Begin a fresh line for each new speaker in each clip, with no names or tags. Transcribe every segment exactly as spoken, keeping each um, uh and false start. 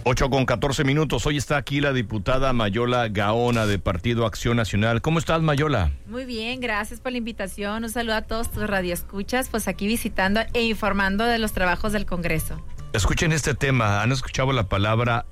ocho con catorce minutos. Hoy está aquí la diputada Mayola Gaona de Partido Acción Nacional. ¿Cómo estás, Mayola?
Muy bien, gracias por la invitación. Un saludo a todos tus radioescuchas, pues aquí visitando e informando de los trabajos del Congreso.
Escuchen este tema. ¿Han escuchado la palabra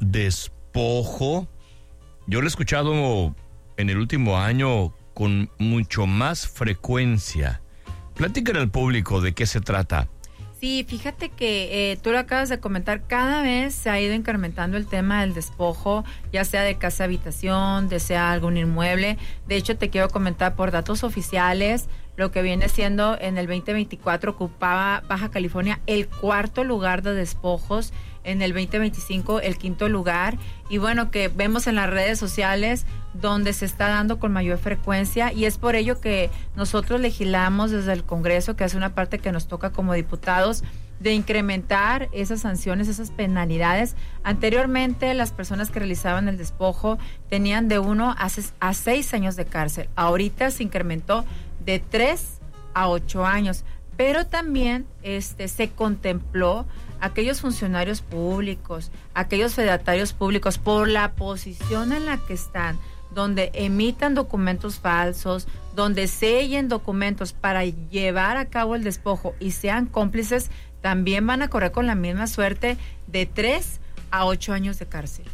despojo? Yo lo he escuchado en el último año con mucho más frecuencia. Platícale al público de qué se trata.
Sí, fíjate que eh, tú lo acabas de comentar, cada vez se ha ido incrementando el tema del despojo, ya sea de casa habitación, de sea algún inmueble. De hecho, te quiero comentar por datos oficiales, lo que viene siendo en el veinte veinticuatro ocupaba Baja California el cuarto lugar de despojos, en el veinte veinticinco el quinto lugar, y bueno, que vemos en las redes sociales donde se está dando con mayor frecuencia, y es por ello que nosotros legislamos desde el Congreso, que es una parte que nos toca como diputados, de incrementar esas sanciones, esas penalidades. Anteriormente las personas que realizaban el despojo tenían de uno a, ses- a seis años de cárcel, ahorita se incrementó de tres a ocho años, pero también este se contempló aquellos funcionarios públicos, aquellos fedatarios públicos, por la posición en la que están, donde emitan documentos falsos, donde sellen documentos para llevar a cabo el despojo y sean cómplices, también van a correr con la misma suerte de tres a ocho años de cárcel.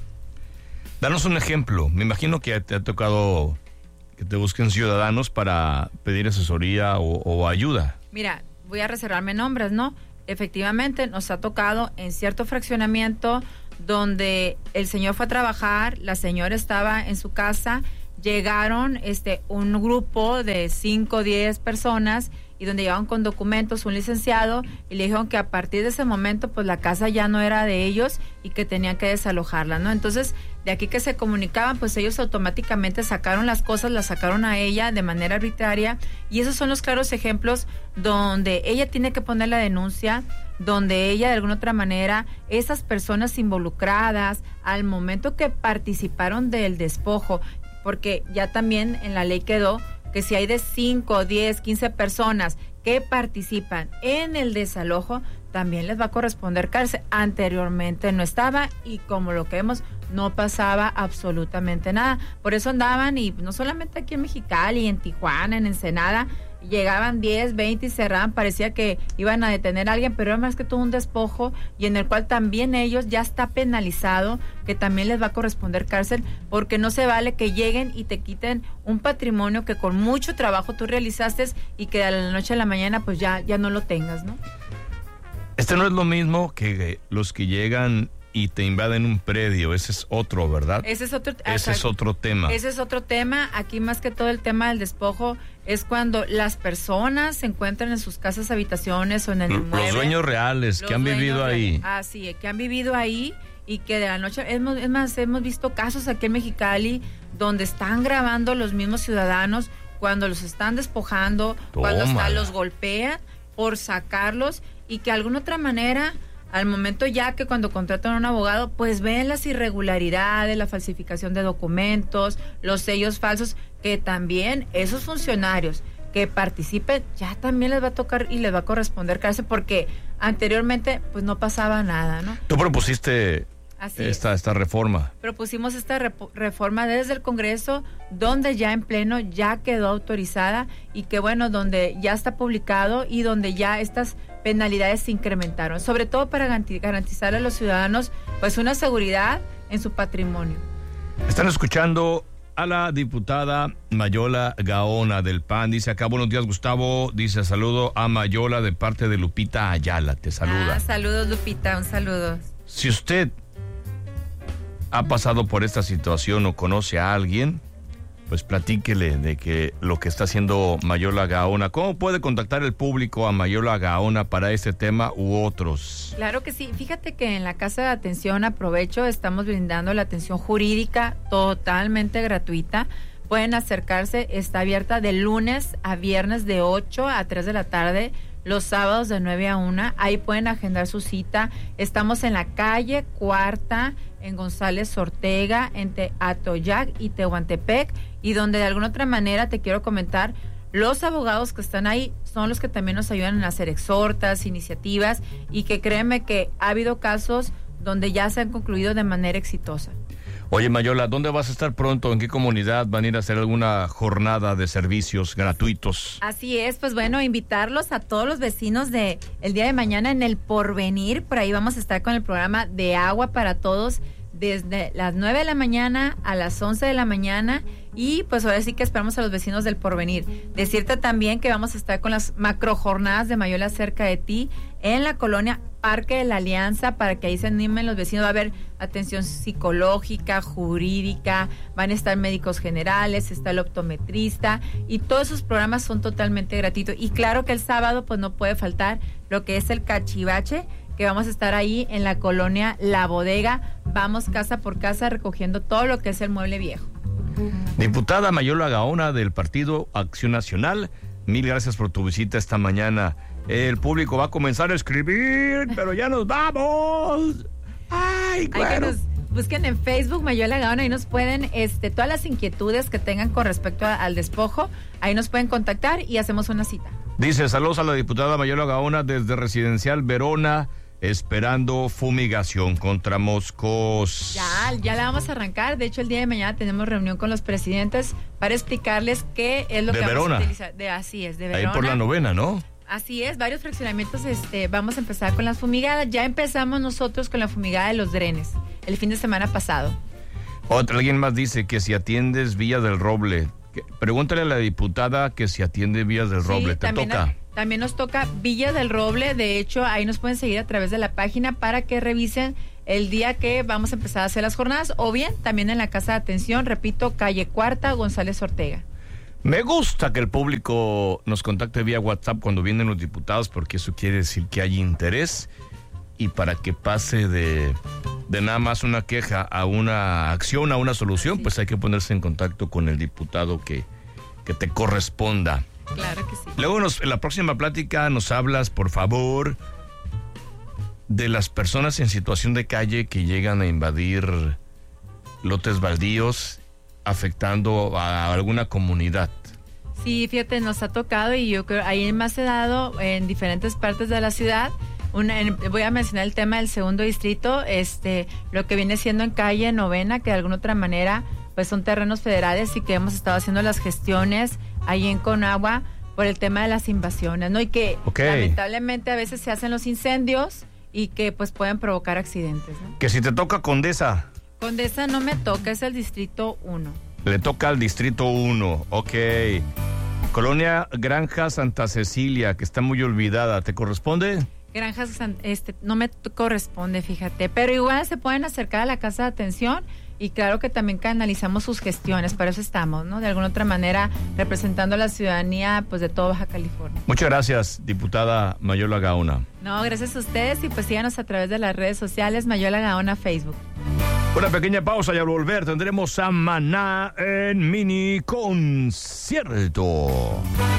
Danos un ejemplo. Me imagino que te ha tocado que te busquen ciudadanos para pedir asesoría o, o ayuda.
Mira, voy a reservarme nombres, ¿no? Efectivamente, nos ha tocado en cierto fraccionamiento donde el señor fue a trabajar, la señora estaba en su casa, llegaron este un grupo de cinco o diez personas y donde llegaban con documentos, un licenciado, y le dijeron que a partir de ese momento pues la casa ya no era de ellos y que tenían que desalojarla, ¿no? Entonces, de aquí que se comunicaban, pues ellos automáticamente sacaron las cosas, las sacaron a ella de manera arbitraria, y esos son los claros ejemplos donde ella tiene que poner la denuncia, donde ella de alguna otra manera, esas personas involucradas al momento que participaron del despojo, porque ya también en la ley quedó que si hay de cinco, diez, quince personas que participan en el desalojo, también les va a corresponder cárcel. Anteriormente no estaba, y como lo que vemos, no pasaba absolutamente nada. Por eso andaban, y no solamente aquí en Mexicali, en Tijuana, en Ensenada, llegaban diez, veinte y cerraban, parecía que iban a detener a alguien, pero era más que todo un despojo, y en el cual también ellos ya está penalizado, que también les va a corresponder cárcel, porque no se vale que lleguen y te quiten un patrimonio que con mucho trabajo tú realizaste y que de la noche a la mañana pues ya, ya no lo tengas, ¿no?
Este no es lo mismo que los que llegan y te invaden un predio. Ese es otro, ¿verdad?
Ese es otro,
Ese es otro tema.
Ese es otro tema. Aquí más que todo el tema del despojo es cuando las personas se encuentran en sus casas, habitaciones o en el inmueble.
Los dueños reales que han vivido ahí.
Ah, sí, que han vivido ahí y que de la noche, es más, hemos visto casos aquí en Mexicali donde están grabando los mismos ciudadanos cuando los están despojando,
Tómala.
cuando hasta los golpean por sacarlos, y que de alguna otra manera, al momento ya que cuando contratan a un abogado, pues ven las irregularidades, la falsificación de documentos, los sellos falsos, que también esos funcionarios que participen, ya también les va a tocar y les va a corresponder cárcel, porque anteriormente pues no pasaba nada, ¿no?
Tú propusiste
Así
esta,
es.
esta reforma.
Propusimos esta rep- reforma desde el Congreso, donde ya en pleno ya quedó autorizada, y que bueno, donde ya está publicado y donde ya estas penalidades se incrementaron, sobre todo para garantizar a los ciudadanos pues una seguridad en su patrimonio.
Están escuchando a la diputada Mayola Gaona del P A N. Dice acá, buenos días, Gustavo. Dice, saludo a Mayola de parte de Lupita Ayala. Te saluda.
Ah, saludos, Lupita, un saludo.
Si usted ha pasado por esta situación o conoce a alguien, pues platíquele de que lo que está haciendo Mayola Gaona. ¿Cómo puede contactar el público a Mayola Gaona para este tema u otros?
Claro que sí. Fíjate que en la Casa de Atención Aprovecho estamos brindando la atención jurídica totalmente gratuita. Pueden acercarse, está abierta de lunes a viernes de ocho a tres de la tarde, los sábados de nueve a una. Ahí pueden agendar su cita. Estamos en la calle Cuarta, en González Ortega, entre Atoyac y Tehuantepec, y donde de alguna otra manera te quiero comentar, los abogados que están ahí son los que también nos ayudan a hacer exhortas, iniciativas, y que créeme que ha habido casos donde ya se han concluido de manera exitosa.
Oye, Mayola, ¿dónde vas a estar pronto? ¿En qué comunidad van a ir a hacer alguna jornada de servicios gratuitos?
Así es, pues bueno, invitarlos a todos los vecinos de el día de mañana en El Porvenir. Por ahí vamos a estar con el programa de Agua para Todos desde las nueve de la mañana a las once de la mañana. Y pues ahora sí que esperamos a los vecinos del Porvenir. Decirte también que vamos a estar con las macro jornadas de Mayola cerca de ti en la colonia Parque de la Alianza, para que ahí se animen los vecinos. Va a haber atención psicológica, jurídica, van a estar médicos generales, está el optometrista, y todos esos programas son totalmente gratuitos. Y claro que el sábado pues no puede faltar lo que es el cachivache, que vamos a estar ahí en la colonia La Bodega. Vamos casa por casa recogiendo todo lo que es el mueble viejo.
Diputada Mayola Gaona del Partido Acción Nacional, mil gracias por tu visita esta mañana. El público va a comenzar a escribir, pero ya nos vamos. Ay, claro.
Hay que nos busquen en Facebook Mayola Gaona, ahí nos pueden, este, todas las inquietudes que tengan con respecto a, al despojo, ahí nos pueden contactar y hacemos una cita.
Dice, saludos a la diputada Mayola Gaona desde Residencial Verona, esperando fumigación contra moscos.
Ya, ya la vamos a arrancar. De hecho, el día de mañana tenemos reunión con los presidentes para explicarles qué es lo
de
que
Verona.
vamos a utilizar. De, así es, de Verona.
Ahí por la novena, ¿no?
Así es, varios fraccionamientos. Este, vamos a empezar con las fumigadas. Ya empezamos nosotros con la fumigada de los drenes el fin de semana pasado.
Otra, alguien más dice que si atiendes Villa del Roble. Que, pregúntale a la diputada que si atiende Villas del Roble.
Sí,
¿Te toca?
A, también nos toca Villa del Roble. De hecho, ahí nos pueden seguir a través de la página para que revisen el día que vamos a empezar a hacer las jornadas, o bien también en la casa de atención, repito, calle Cuarta, González Ortega.
Me gusta que el público nos contacte vía WhatsApp cuando vienen los diputados, porque eso quiere decir que hay interés, y para que pase de, de nada más una queja a una acción, a una solución, sí, pues hay que ponerse en contacto con el diputado que, que te corresponda.
Claro que sí.
Luego nos, en la próxima plática nos hablas, por favor, de las personas en situación de calle que llegan a invadir lotes baldíos, afectando a alguna comunidad.
Sí, fíjate, nos ha tocado, y yo creo ahí más se ha dado en diferentes partes de la ciudad. Una, en, voy a mencionar el tema del segundo distrito, este, lo que viene siendo en calle Novena, que de alguna otra manera pues son terrenos federales, y que hemos estado haciendo las gestiones ahí en Conagua por el tema de las invasiones, ¿no? Y que okay, lamentablemente a veces se hacen los incendios y que pues pueden provocar accidentes, ¿no?
Que si te toca Condesa.
Condesa no me toca, es el distrito uno.
Le toca al distrito uno, ok. Colonia Granja Santa Cecilia, que está muy olvidada, ¿te corresponde?
Granjas, este, no me corresponde, fíjate, pero igual se pueden acercar a la casa de atención, y claro que también canalizamos sus gestiones, para eso estamos, ¿no? De alguna otra manera representando a la ciudadanía pues de todo Baja California.
Muchas gracias, diputada Mayola Gaona.
No, gracias a ustedes, y pues síganos a través de las redes sociales, Mayola Gaona Facebook.
Una pequeña pausa y al volver tendremos a Maná en mini concierto.